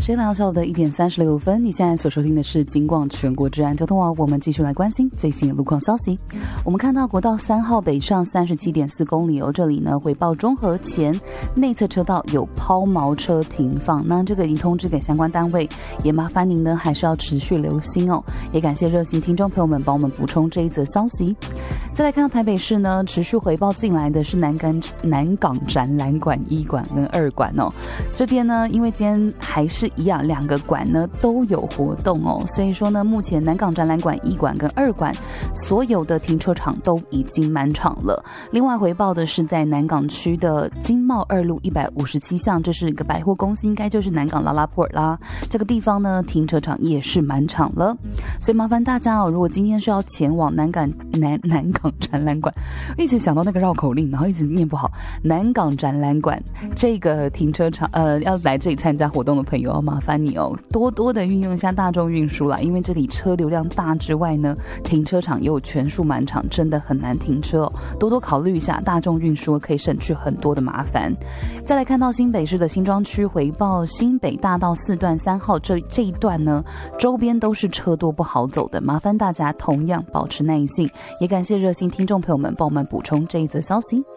时间来到下午的1点36分，你现在所收听的是警广全国治安交通网，我们继续来关心最新的路况消息。我们看到国道3号北上37.4公里这里呢回报中和前内侧车道有抛锚车停放，那这个已经通知给相关单位，也麻烦您呢还是要持续留心哦。也感谢热心听众朋友们帮我们补充这一则消息。再来看到台北市呢，持续回报进来的是南港展览馆1馆跟2馆哦。这边呢，因为今天还是一样2个馆呢都有活动哦，所以说呢，目前南港展览馆1馆跟2馆所有的停车场都已经满场了。另外回报的是在南港区的经贸2路157巷，这是一个百货公司，应该就是南港拉拉 port 啦。这个地方呢，停车场也是满场了，所以麻烦大家哦，如果今天是要前往南港展览馆，一直想到那个绕口令，然后一直念不好。南港展览馆这个停车场，要来这里参加活动的朋友，要麻烦你哦，多多的运用一下大众运输啦，因为这里车流量大之外呢，停车场又全数满场，真的很难停车哦，多多考虑一下大众运输，可以省去很多的麻烦。再来看到新北市的新庄区回报，新北大道4段3号这一段呢，周边都是车多不好走的，麻烦大家同样保持耐性。也感谢热心听众朋友们帮我们补充这一则消息。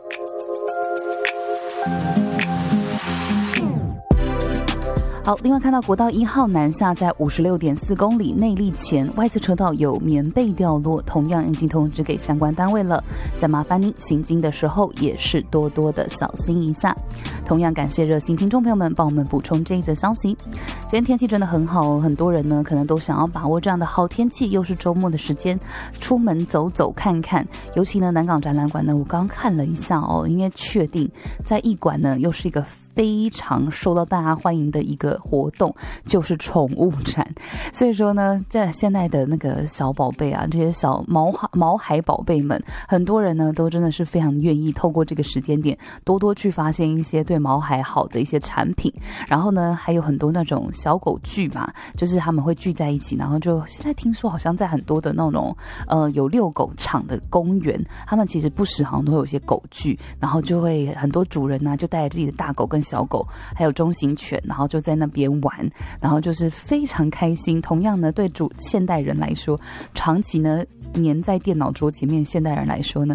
好，另外看到国道1号南下在56.4公里内坜前外侧车道有棉被掉落，同样已经通知给相关单位了，再麻烦您行经的时候也是多多的小心一下。同样感谢热心听众朋友们帮我们补充这一则消息。今天天气真的很好哦，很多人呢可能都想要把握这样的好天气，又是周末的时间，出门走走看看。尤其呢南港展览馆呢，我刚看了一下哦，因为确定在1馆呢又是一个非常受到大家欢迎的一个活动，就是宠物展。所以说呢，在现在的那个小宝贝啊，这些小毛孩宝贝们，很多人呢都真的是非常愿意透过这个时间点，多多去发现一些对毛孩好的一些产品。然后呢，还有很多那种小狗聚嘛，就是他们会聚在一起，然后就现在听说好像在很多的那种有遛狗场的公园，他们其实不时好像都会有一些狗聚，然后就会很多主人呢就带着自己的大狗跟小狗还有中型犬，然后就在那边玩，然后就是非常开心。同样呢，对现代人来说，长期呢黏在电脑桌前面，现代人来说呢